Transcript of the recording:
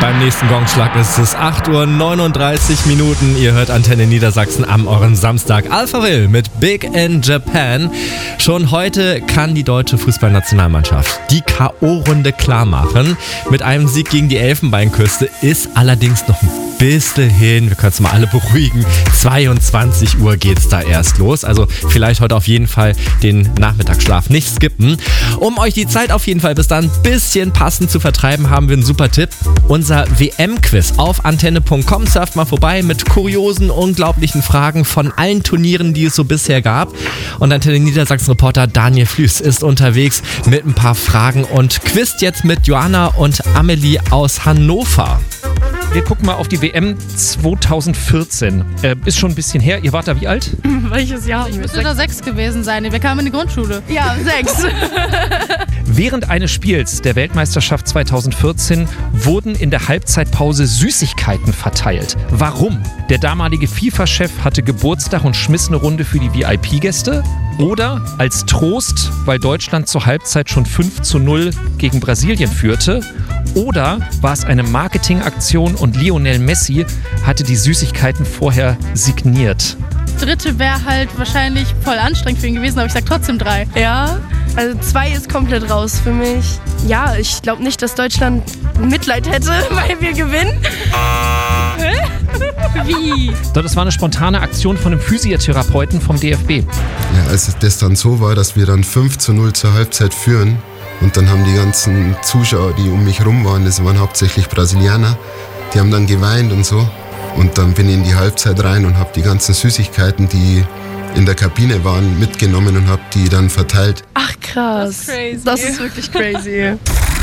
Beim nächsten Gongschlag ist es 8:39 Uhr. Ihr hört Antenne Niedersachsen am euren Samstag. Alphaville mit Big in Japan. Schon heute kann die deutsche Fußballnationalmannschaft die K.O.-Runde klar machen. Mit einem Sieg gegen die Elfenbeinküste ist allerdings noch ein bisschen hin. Wir können es mal alle beruhigen. 22 Uhr geht's da erst los. Also vielleicht heute auf jeden Fall den Nachmittagsschlaf nicht skippen. Um euch die Zeit auf jeden Fall bis dann ein bisschen passend zu vertreiben, haben wir einen super Tipp. Unser WM-Quiz auf antenne.com. Surft mal vorbei mit kuriosen, unglaublichen Fragen von allen Turnieren, die es so bisher gab. Und Antenne Niedersachsen-Reporter Daniel Flüß ist unterwegs mit ein paar Fragen und quizt jetzt mit Joanna und Amelie aus Hannover. Wir gucken mal auf die WM 2014. Ist schon ein bisschen her. Ihr wart da wie alt? Welches Jahr? Ich müsste da 6 gewesen sein. Wir kamen in die Grundschule. Ja, 6. Während eines Spiels der Weltmeisterschaft 2014 wurden in der Halbzeitpause Süßigkeiten verteilt. Warum? Der damalige FIFA-Chef hatte Geburtstag und schmiss eine Runde für die VIP-Gäste? Oder als Trost, weil Deutschland zur Halbzeit schon 5:0 gegen Brasilien führte? Oder war es eine Marketingaktion und Lionel Messi hatte die Süßigkeiten vorher signiert? Dritte wäre halt wahrscheinlich voll anstrengend für ihn gewesen, aber ich sag trotzdem 3. Ja, also 2 ist komplett raus für mich. Ja, ich glaube nicht, dass Deutschland Mitleid hätte, weil wir gewinnen. Wie? Das war eine spontane Aktion von einem Physiotherapeuten vom DFB. Ja, als das dann so war, dass wir dann 5:0 zur Halbzeit führen und dann haben die ganzen Zuschauer, die um mich rum waren, das waren hauptsächlich Brasilianer, die haben dann geweint und so. Und dann bin ich in die Halbzeit rein und habe die ganzen Süßigkeiten, die in der Kabine waren, mitgenommen und habe die dann verteilt. Ach krass, Das ist crazy. Das ist wirklich crazy.